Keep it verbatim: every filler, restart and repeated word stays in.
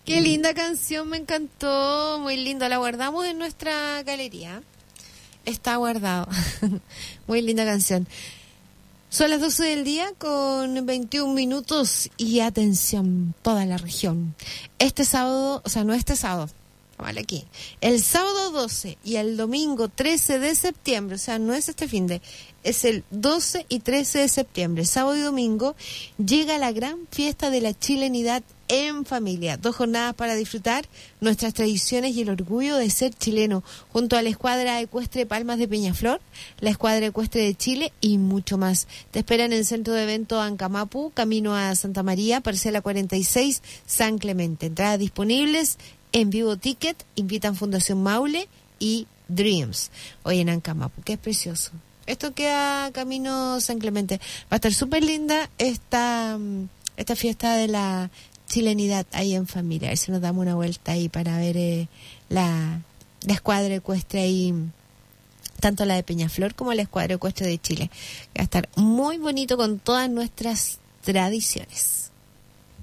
Qué linda canción, me encantó, muy lindo. La guardamos en nuestra galería. Está guardado. Muy linda canción. Son las doce del día con veintiún minutos y atención, toda la región. Este sábado, o sea, no este sábado, vale aquí. El sábado doce y el domingo trece de septiembre, o sea, no es este fin de, es el doce y trece de septiembre, sábado y domingo, llega la gran fiesta de la chilenidad en familia. Dos jornadas para disfrutar nuestras tradiciones y el orgullo de ser chileno, junto a la escuadra ecuestre Palmas de Peñaflor, la escuadra ecuestre de Chile y mucho más. Te esperan en el centro de evento Ancamapu, camino a Santa María, parcela cuarenta y seis, San Clemente. Entradas disponibles en Vivo Ticket, invitan Fundación Maule y Dreams. Hoy en Ancamapu, que es precioso. Esto queda camino San Clemente. Va a estar súper linda esta, esta fiesta de la chilenidad ahí en familia. A ver si nos damos una vuelta ahí para ver eh, la, la escuadra ecuestre ahí, tanto la de Peñaflor como la escuadra ecuestre de Chile. Va a estar muy bonito con todas nuestras tradiciones.